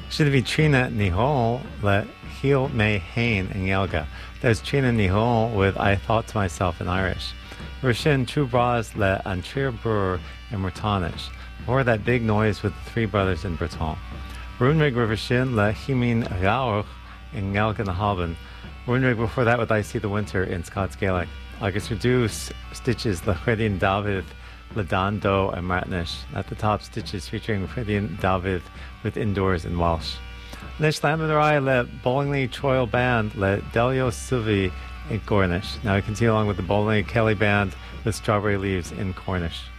Should be Trina Nihon le Heel May Hain in Yelga. There's Trina Nihon with I Thought to Myself in Irish. Rishin True Bras le Antrir Brewer in Bretonnish. Before that big noise with the three brothers in Breton. Runrig Rivershin le Himin Rauch in Yelga na Halban. Runrig before that with I See the Winter in Scots Gaelic. Agus reduce stitches le Chredin David le Dando and Martinish. At the top stitches featuring Chredin David with Indoors in Welsh. Nish Lamadurai le Bowlingley Troil Band le Delio Suvi in Cornish. Now we continue along with the Bowlingley Kelly Band with Strawberry Leaves in Cornish.